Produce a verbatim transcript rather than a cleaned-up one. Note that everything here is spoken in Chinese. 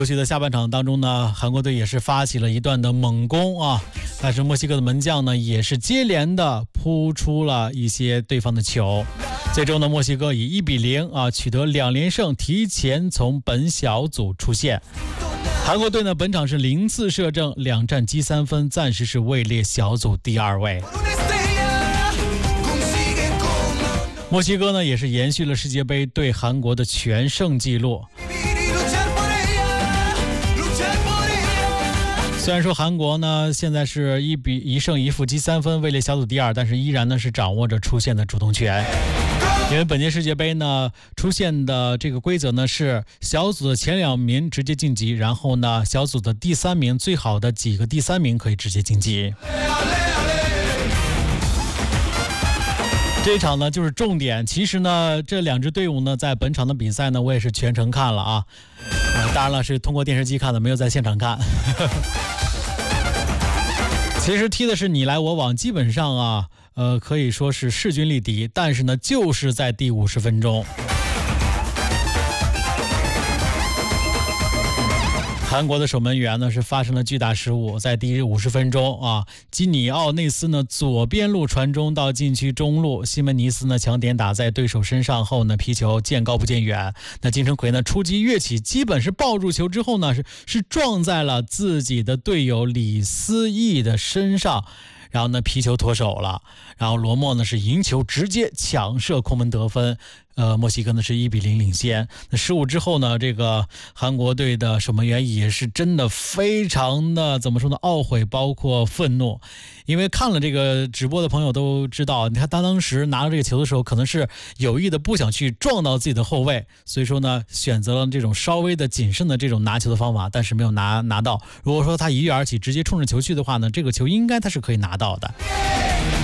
游戏的下半场当中呢，韩国队也是发起了一段的猛攻啊，但是墨西哥的门将呢也是接连的扑出了一些对方的球，最终呢墨西哥以一比零啊取得两连胜，提前从本小组出线。韩国队呢本场是零次射正，两战积三分，暂时是位列小组第二位。墨西哥呢也是延续了世界杯对韩国的全胜纪录。虽然说韩国呢现在是一比一胜一负积三分，位列小组第二，但是依然呢是掌握着出线的主动权。因为本届世界杯呢出现的这个规则呢是小组的前两名直接晋级，然后呢小组的第三名最好的几个第三名可以直接晋级。这一场呢就是重点，其实呢这两支队伍呢在本场的比赛呢我也是全程看了啊，呃、当然了是通过电视机看的，没有在现场看。其实踢的是你来我往，基本上啊呃可以说是势均力敌，但是呢就是在第五十分钟，韩国的守门员呢是发生了巨大失误，在第五十分钟啊，基尼奥内斯呢左边路传中到禁区中路，西门尼斯呢强点打在对手身上后呢，皮球见高不见远。那金城奎呢出击跃起，基本是抱住球之后呢是是撞在了自己的队友李思义的身上。然后呢皮球脱手了，然后罗莫呢是赢球直接抢射空门得分，呃，墨西哥呢是一比零领先。那失误之后呢，这个韩国队的守门员也是真的非常的怎么说呢，懊悔，包括愤怒。因为看了这个直播的朋友都知道，你看他当时拿到这个球的时候，可能是有意的不想去撞到自己的后卫，所以说呢选择了这种稍微的谨慎的这种拿球的方法，但是没有拿拿到。如果说他一跃而起直接冲着球去的话呢，这个球应该他是可以拿到的。